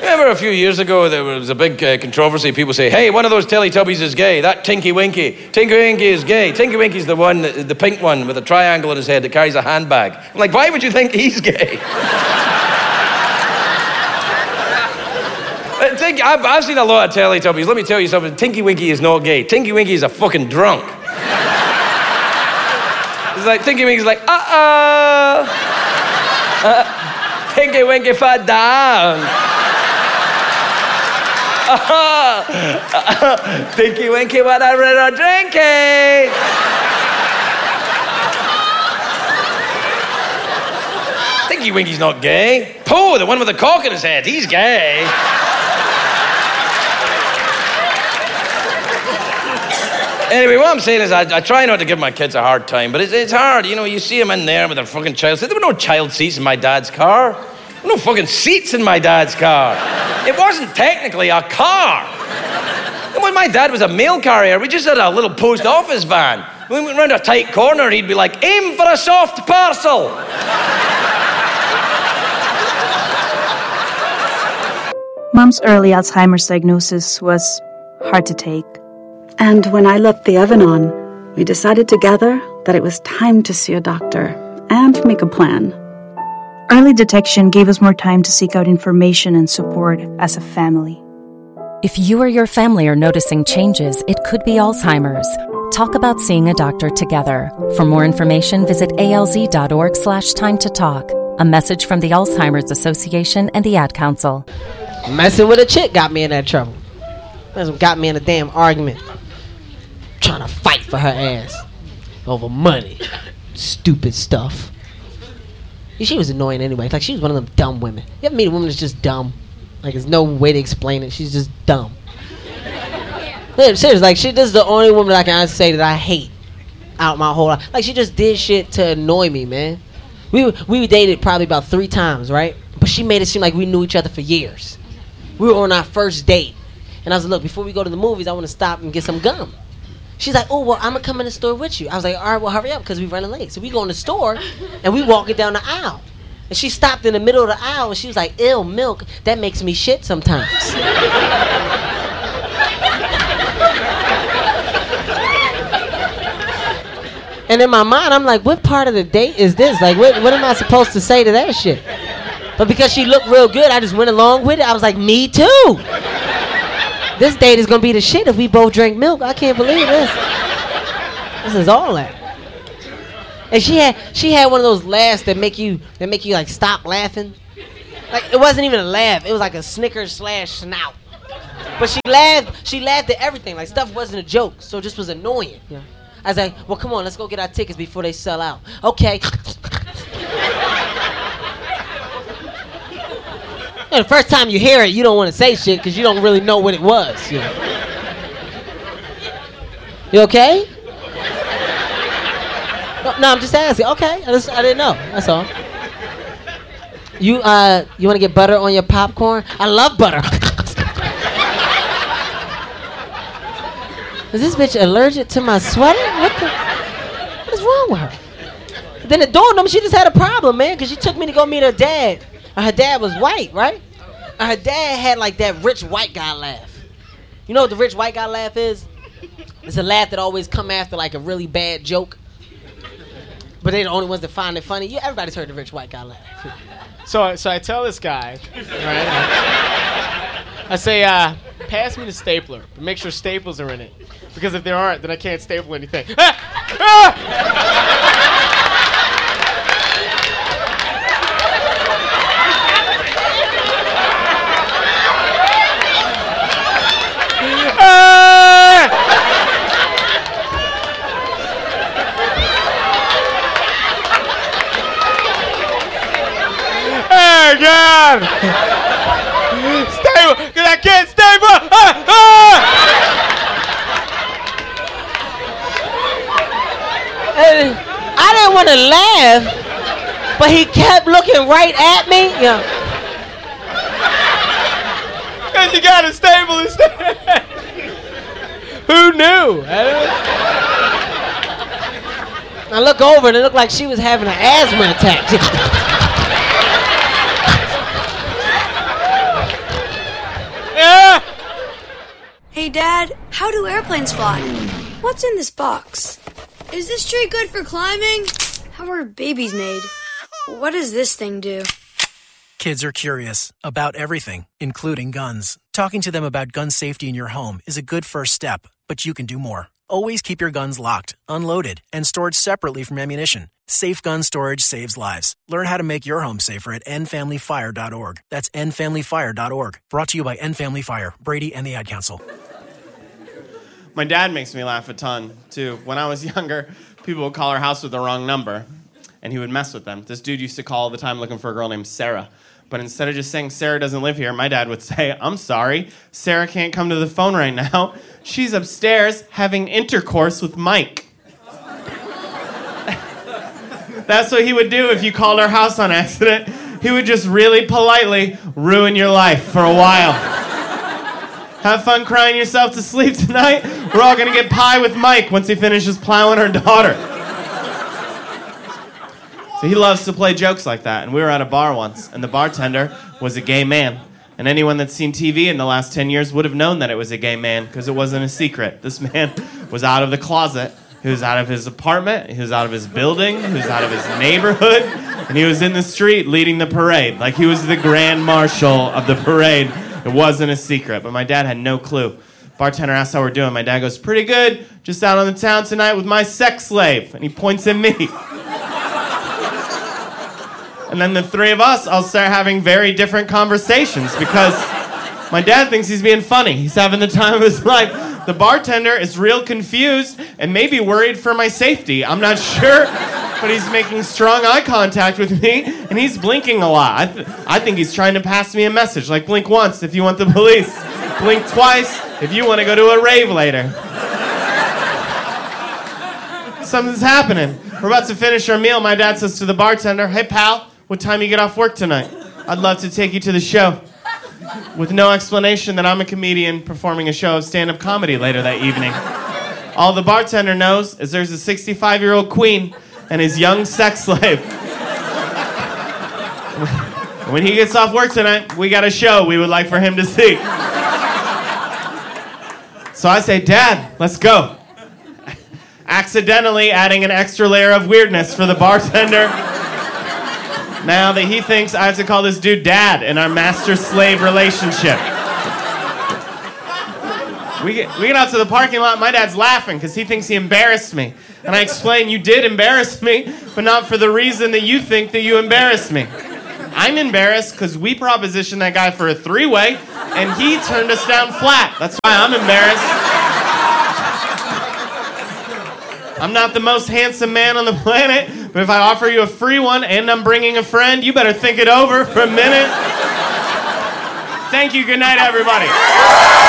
Remember a few years ago there was a big controversy. People say, hey, one of those Teletubbies is gay. That Tinky Winky. Tinky Winky is gay. Tinky Winky's the one, the pink one with a triangle in his head that carries a handbag. I'm like, why would you think he's gay? I've seen a lot of Teletubbies. Let me tell you something. Tinky Winky is not gay. Tinky Winky is a fucking drunk. It's like, Tinky Winky's like, Tinky Winky fell down. Tinky Winky went a little drinking. Tinky Winky's not gay. Poe, the one with the cock in his head, he's gay. Anyway, what I'm saying is I try not to give my kids a hard time, but it's hard. You know, you see them in there with their fucking child seats. There were no child seats in my dad's car. There were no fucking seats in my dad's car. It wasn't technically a car. And when my dad was a mail carrier, we just had a little post office van. When we went round a tight corner, he'd be like, aim for a soft parcel. Mom's early Alzheimer's diagnosis was hard to take. And when I left the oven on, we decided together that it was time to see a doctor and make a plan. Early detection gave us more time to seek out information and support as a family. If you or your family are noticing changes, it could be Alzheimer's. Talk about seeing a doctor together. For more information, visit alz.org/time to talk. A message from the Alzheimer's Association and the Ad Council. Messing with a chick got me in that trouble. That's what got me in a damn argument. Trying to fight for her ass over money. Stupid stuff. She was annoying anyway. Like, she was one of them dumb women. You ever meet a woman that's just dumb? Like, there's no way to explain it. She's just dumb. Seriously, like, this is the only woman that I can say that I hate out my whole life. Like, she just did shit to annoy me, man. We dated probably about 3 times, right? But she made it seem like we knew each other for years. We were on our first date. And I was like, look, before we go to the movies, I want to stop and get some gum. She's like, oh, well, I'm going to come in the store with you. I was like, all right, well, hurry up, because we're running late. So we go in the store, and we walking down the aisle. And she stopped in the middle of the aisle, and she was like, ew, milk, that makes me shit sometimes. And in my mind, I'm like, what part of the date is this? Like, what am I supposed to say to that shit? But because she looked real good, I just went along with it. I was like, me too. This date is gonna be the shit if we both drink milk. I can't believe this. This is all that. And she had one of those laughs that make you like stop laughing. Like, it wasn't even a laugh. It was like a snicker/snout. But she laughed at everything. Like, stuff wasn't a joke, so it just was annoying. Yeah. I was like, well, come on, let's go get our tickets before they sell out. Okay. And the first time you hear it, you don't want to say shit because you don't really know what it was. You know? You okay? No, I'm just asking. Okay, I didn't know. That's all. You want to get butter on your popcorn? I love butter. Is this bitch allergic to my sweater? What is wrong with her? Then it dawned on me she just had a problem, man, because she took me to go meet her dad. Her dad was white, right? Her dad had like that rich white guy laugh. You know what the rich white guy laugh is? It's a laugh that always come after like a really bad joke. But they're the only ones that find it funny. Yeah, everybody's heard the rich white guy laugh. So I tell this guy, right? I say, pass me the stapler, but make sure staples are in it. Because if there aren't, then I can't staple anything. Oh, God! Staple! Because I can't staple! And I didn't want to laugh, but he kept looking right at me. Yeah. Because you got to staple it. Who knew? I look over and it looked like she was having an asthma attack. Dad, how do airplanes fly? What's in this box? Is this tree good for climbing? How are babies made? What does this thing do? Kids are curious about everything, including guns. Talking to them about gun safety in your home is a good first step, but you can do more. Always keep your guns locked, unloaded, and stored separately from ammunition. Safe gun storage saves lives. Learn how to make your home safer at endfamilyfire.org. That's endfamilyfire.org. Brought to you by End Family Fire, Brady, and the Ad Council. My dad makes me laugh a ton, too. When I was younger, people would call our house with the wrong number, and he would mess with them. This dude used to call all the time looking for a girl named Sarah. But instead of just saying Sarah doesn't live here, my dad would say, I'm sorry, Sarah can't come to the phone right now. She's upstairs having intercourse with Mike. That's what he would do if you called our house on accident. He would just really politely ruin your life for a while. Have fun crying yourself to sleep tonight. We're all gonna get pie with Mike once he finishes plowing our daughter. So he loves to play jokes like that. And we were at a bar once, and the bartender was a gay man. And anyone that's seen TV in the last 10 years would have known that it was a gay man, because it wasn't a secret. This man was out of the closet. He was out of his apartment. He was out of his building. He was out of his neighborhood. And he was in the street leading the parade. Like he was the grand marshal of the parade. It wasn't a secret, but my dad had no clue. Bartender asked how we're doing. My dad goes, pretty good. Just out on the town tonight with my sex slave. And he points at me. And then the three of us all start having very different conversations because my dad thinks he's being funny. He's having the time of his life. The bartender is real confused and maybe worried for my safety. I'm not sure, but he's making strong eye contact with me, and he's blinking a lot. I think he's trying to pass me a message, like blink once if you want the police, blink twice if you want to go to a rave later. Something's happening. We're about to finish our meal. My dad says to the bartender, hey, pal, what time you get off work tonight? I'd love to take you to the show. With no explanation that I'm a comedian performing a show of stand-up comedy later that evening. All the bartender knows is there's a 65-year-old queen and his young sex slave. When he gets off work tonight, we got a show we would like for him to see. So I say, Dad, let's go. Accidentally adding an extra layer of weirdness for the bartender. Now that he thinks I have to call this dude Dad in our master-slave relationship. We get out to the parking lot, my dad's laughing because he thinks he embarrassed me. And I explain, you did embarrass me, but not for the reason that you think that you embarrassed me. I'm embarrassed because we propositioned that guy for a three-way, and he turned us down flat. That's why I'm embarrassed. I'm not the most handsome man on the planet, but if I offer you a free one and I'm bringing a friend, you better think it over for a minute. Thank you. Good night, everybody.